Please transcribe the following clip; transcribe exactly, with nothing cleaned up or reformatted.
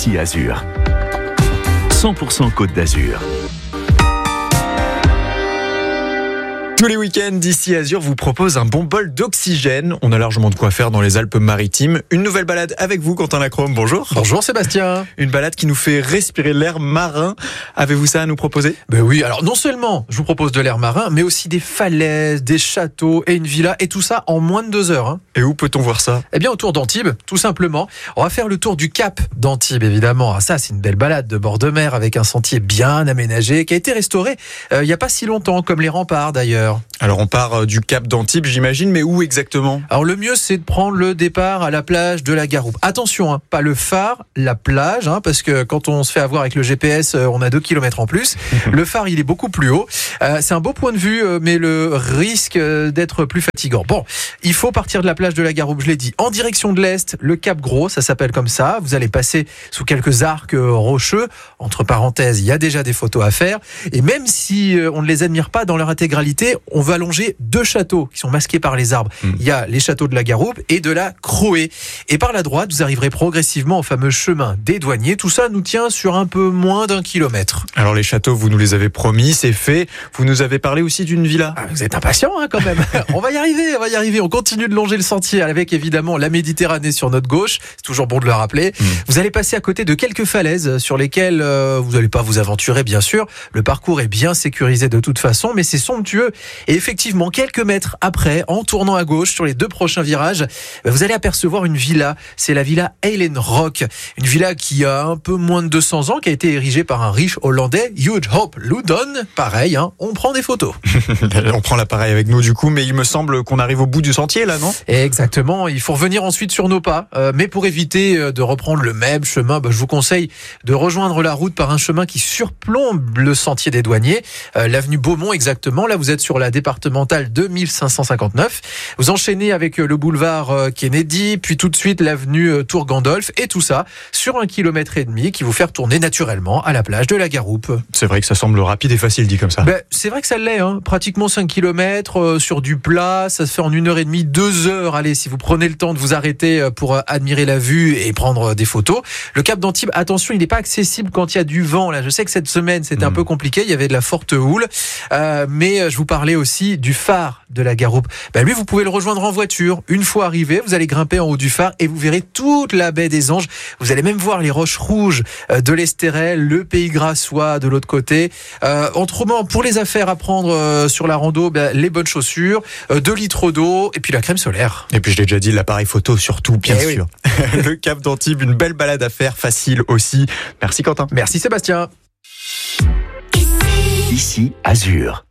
d'ici Azur. cent pour cent Côte d'Azur. Tous les week-ends d'ici Azur vous propose un bon bol d'oxygène. On a largement de quoi faire dans les Alpes-Maritimes. Une nouvelle balade avec vous, Quentin Lacrome. Bonjour. Bonjour Sébastien. Une balade qui nous fait respirer l'air marin. Avez-vous ça à nous proposer ? Ben oui, alors non seulement je vous propose de l'air marin, mais aussi des falaises, des châteaux et une villa, et tout ça en moins de deux heures. Hein. Et où peut-on voir ça ? Eh bien autour d'Antibes, tout simplement. On va faire le tour du cap d'Antibes, évidemment. Ah, ça, c'est une belle balade de bord de mer avec un sentier bien aménagé qui a été restauré euh, il n'y a pas si longtemps, comme les remparts d'ailleurs. Alors on part du cap d'Antibes, j'imagine, mais où exactement ? Alors le mieux, c'est de prendre le départ à la plage de la Garoupe. Attention, hein, pas le phare, la plage, hein, parce que quand on se fait avoir avec le G P S, on a deux kilomètres en plus. Le phare, il est beaucoup plus haut. Euh, c'est un beau point de vue, mais le risque d'être plus fatigant. Bon, il faut partir de la plage de la Garoupe, je l'ai dit, en direction de l'Est, le Cap Gros, ça s'appelle comme ça. Vous allez passer sous quelques arcs rocheux. Entre parenthèses, il y a déjà des photos à faire. Et même si on ne les admire pas dans leur intégralité, on va allonger deux châteaux qui sont masqués par les arbres. Mmh. Il y a les châteaux de la Garoupe et de la Croé. Et par la droite, vous arriverez progressivement au fameux chemin des douaniers. Tout ça nous tient sur un peu moins d'un kilomètre. Alors les châteaux, vous nous les avez promis, c'est fait. Vous nous avez parlé aussi d'une villa. Ah, vous êtes impatient hein, quand même. On va y arriver, on va y arriver. On continue de longer le sentier avec évidemment la Méditerranée sur notre gauche. C'est toujours bon de le rappeler. Mmh. Vous allez passer à côté de quelques falaises sur lesquelles euh, vous n'allez pas vous aventurer, bien sûr. Le parcours est bien sécurisé de toute façon, mais c'est somptueux. Et effectivement, quelques mètres après, en tournant à gauche sur les deux prochains virages, vous allez apercevoir une villa. C'est la villa Eilen Rock. Une villa qui a un peu moins de deux cents ans, qui a été érigée par un riche Hollandais, Hugues Hope Loudon. Pareil, hein, on prend des photos. On prend l'appareil avec nous du coup, mais il me semble qu'on arrive au bout du sentier là, non ? Exactement, il faut revenir ensuite sur nos pas. Euh, mais pour éviter de reprendre le même chemin, bah, je vous conseille de rejoindre la route par un chemin qui surplombe le sentier des douaniers. Euh, l'avenue Beaumont exactement, là vous êtes sur la départementale deux mille cinq cent cinquante-neuf. Vous enchaînez avec le boulevard Kennedy, puis tout de suite l'avenue Tour Gandolf, et tout ça sur un kilomètre et demi qui vous fait retourner naturellement à la plage de la Garoupe. C'est vrai que ça semble rapide et facile dit comme ça. Ben, c'est vrai que ça l'est, hein. Pratiquement cinq kilomètres euh, sur du plat, ça se fait en une heure et demie, deux heures. Allez, si vous prenez le temps de vous arrêter pour admirer la vue et prendre des photos. Le cap d'Antibes, attention, il n'est pas accessible quand il y a du vent. Là, je sais que cette semaine c'était mmh. un peu compliqué, il y avait de la forte houle, euh, mais je vous parlais aussi du phare de la Garoupe. Ben lui, vous pouvez le rejoindre en voiture. Une fois arrivé, vous allez grimper en haut du phare et vous verrez toute la baie des Anges. Vous allez même voir les roches rouges de l'Estérel, le Pays Grassois de l'autre côté. Euh, autrement, pour les affaires à prendre euh, sur la rando, ben, les bonnes chaussures, euh, deux litres d'eau et puis la crème solaire. Et puis je l'ai déjà dit, l'appareil photo surtout, bien eh sûr. Oui. Le cap d'Antibes, une belle balade à faire, facile aussi. Merci Quentin. Merci Sébastien. Ici Azur.